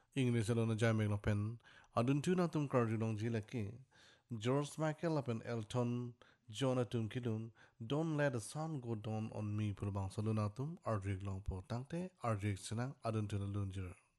English alone jamming lapen adun tu na tum cardinal jilaki George Michael lapen Elton John atum kidun don't let the sun go down on me purbang saluna tum ardrig long po tangte ardrig senang adun tu na lunjer